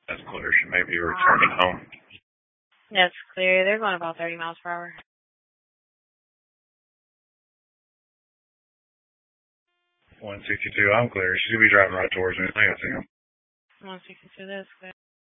That's clear. She may be returning home. That's clear. They're going about 30 miles per hour. 162, I'm clear. She should be driving right towards me. I think I see him. 162, that's clear.